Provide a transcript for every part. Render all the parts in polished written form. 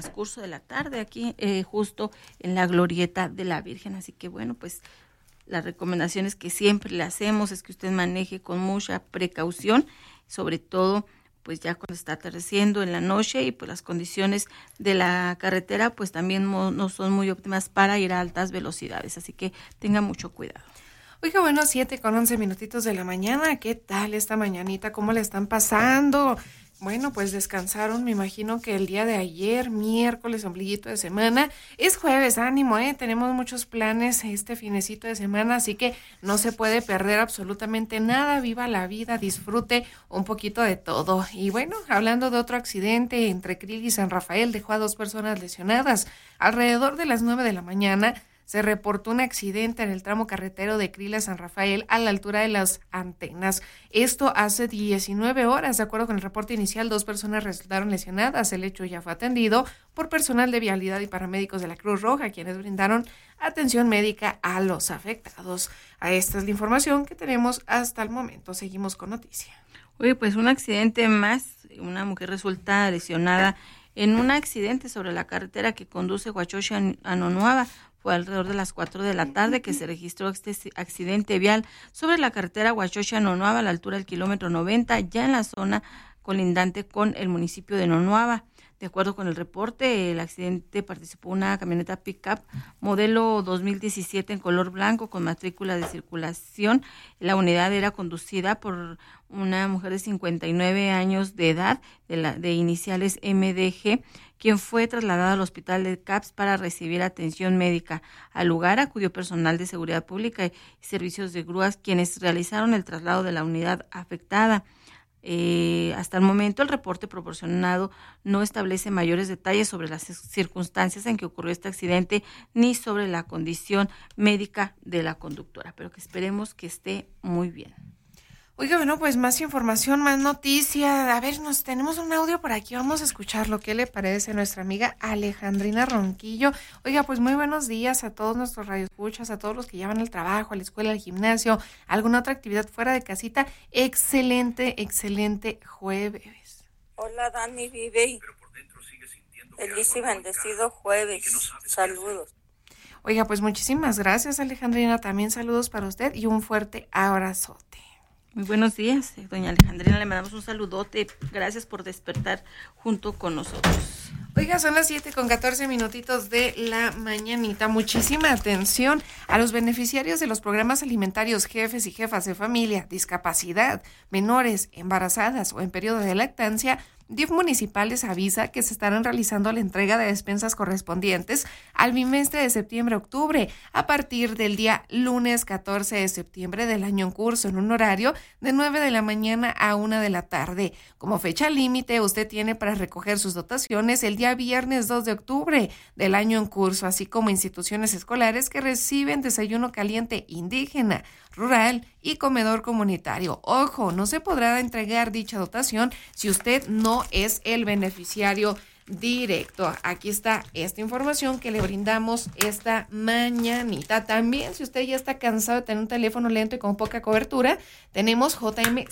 transcurso de la tarde aquí justo en la glorieta de la Virgen. Así que bueno, pues las recomendaciones que siempre le hacemos es que usted maneje con mucha precaución, sobre todo pues ya cuando está atardeciendo en la noche y pues las condiciones de la carretera pues también no son muy óptimas para ir a altas velocidades, así que tenga mucho cuidado. Oiga, bueno, 7:11 de la mañana, ¿qué tal esta mañanita? ¿Cómo le están pasando? Bueno, pues descansaron, me imagino que el día de ayer, miércoles, ombliguito de semana. Es jueves, ánimo, tenemos muchos planes este finecito de semana, así que no se puede perder absolutamente nada. Viva la vida, disfrute un poquito de todo. Y bueno, hablando de otro accidente entre Krill y San Rafael, dejó a 2 personas lesionadas. Alrededor de las 9 de la mañana, se reportó un accidente en el tramo carretero de Krill a San Rafael a la altura de las antenas. Esto hace 19 horas. De acuerdo con el reporte inicial, 2 personas resultaron lesionadas. El hecho ya fue atendido por personal de vialidad y paramédicos de la Cruz Roja, quienes brindaron atención médica a los afectados. Esta es la información que tenemos hasta el momento. Seguimos con noticia. Oye, pues un accidente más. Una mujer resulta lesionada en un accidente sobre la carretera que conduce Huachochi a Nonuava. Fue alrededor de las 4 de la tarde que se registró este accidente vial sobre la carretera Huachochi a Nonuava a la altura del kilómetro 90, ya en la zona colindante con el municipio de Nonuava. De acuerdo con el reporte, el accidente participó una camioneta pick-up modelo 2017 en color blanco con matrícula de circulación. La unidad era conducida por una mujer de 59 años de edad, de iniciales MDG, quien fue trasladada al hospital de CAPS para recibir atención médica. Al lugar acudió personal de seguridad pública y servicios de grúas, quienes realizaron el traslado de la unidad afectada. Hasta el momento el reporte proporcionado no establece mayores detalles sobre las circunstancias en que ocurrió este accidente ni sobre la condición médica de la conductora, pero que esperemos que esté muy bien. Oiga, bueno, pues más información, más noticia. A ver, tenemos un audio por aquí, vamos a escucharlo. ¿Qué le parece a nuestra amiga Alejandrina Ronquillo? Oiga, pues muy buenos días a todos nuestros radioescuchas, a todos los que llevan al trabajo, a la escuela, al gimnasio, alguna otra actividad fuera de casita. Excelente jueves. Hola, Dani, Vive. Feliz y bendecido jueves. Saludos. Oiga, pues muchísimas gracias, Alejandrina. También saludos para usted y un fuerte abrazote. Muy buenos días, doña Alejandrina, le mandamos un saludote, gracias por despertar junto con nosotros. Oiga, son las 7:14 de la mañanita. Muchísima atención a los beneficiarios de los programas alimentarios Jefes y Jefas de Familia, Discapacidad, Menores, Embarazadas o en periodo de lactancia. DIF municipal les avisa que se estarán realizando la entrega de despensas correspondientes al bimestre de septiembre-octubre a partir del día lunes 14 de septiembre del año en curso en un horario de 9 de la mañana a 1 de la tarde. Como fecha límite, usted tiene para recoger sus dotaciones el día viernes 2 de octubre del año en curso, así como instituciones escolares que reciben desayuno caliente indígena, rural y comedor comunitario. Ojo, no se podrá entregar dicha dotación si usted no es el beneficiario directo. Aquí está esta información que le brindamos esta mañanita. También, si usted ya está cansado de tener un teléfono lento y con poca cobertura, tenemos JM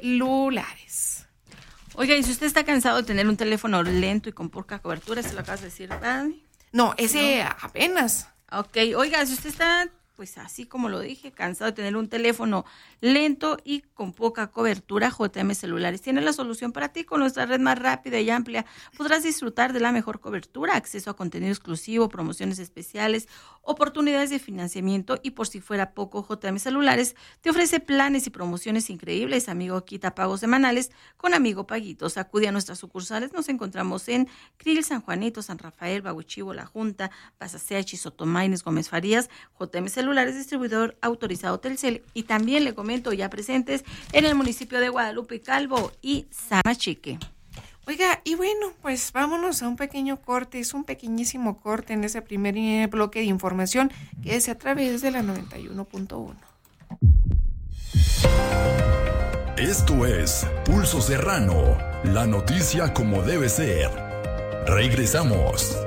Celulares. Oiga, y si usted está cansado de tener un teléfono lento y con poca cobertura, ¿se lo acabas de decir, Dani? No, ese no. Apenas. Ok, oiga, si usted está, pues así como lo dije, cansado de tener un teléfono lento y con poca cobertura, JM Celulares tiene la solución para ti. Con nuestra red más rápida y amplia podrás disfrutar de la mejor cobertura, acceso a contenido exclusivo, promociones especiales, oportunidades de financiamiento y, por si fuera poco, JM Celulares te ofrece planes y promociones increíbles. Amigo quita pagos semanales con Amigo Paguitos. Acude a nuestras sucursales. Nos encontramos en Krill, San Juanito, San Rafael, Baguichivo, La Junta, Pasaseachi, Sotomaines, Gómez Farías. JM Celulares, distribuidor autorizado Telcel, y también le comento ya presentes en el municipio de Guadalupe Calvo y Samachique. Oiga, y bueno, pues vámonos a un pequeño corte, es un pequeñísimo corte en ese primer bloque de información que es a través de la 91.1. Esto es Pulso Serrano, la noticia como debe ser. Regresamos.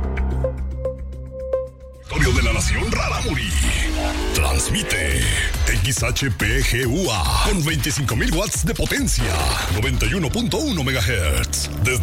De la Nación Rarámuri transmite XHPGUA con 25,000 watts de potencia, 91.1 MHz. Desde